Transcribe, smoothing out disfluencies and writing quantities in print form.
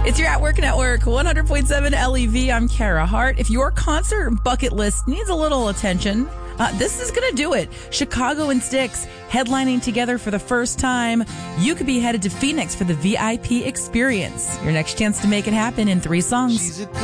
It's your At Work Network, 100.7 LEV. I'm Kara Hart. If your concert bucket list needs a little attention, this is going to do it. Chicago and Styx headlining together for the first time. You could be headed to Phoenix for the VIP experience. Your next chance to make it happen in 3 songs.